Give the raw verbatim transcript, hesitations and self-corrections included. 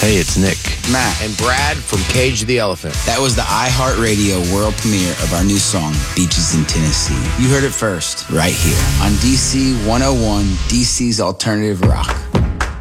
Hey, it's Nick. Matt. And Brad from Cage the Elephant. That was the iHeartRadio world premiere of our new song, Beaches in Tennessee. You heard it first, right here on D C one oh one, D C's Alternative Rock.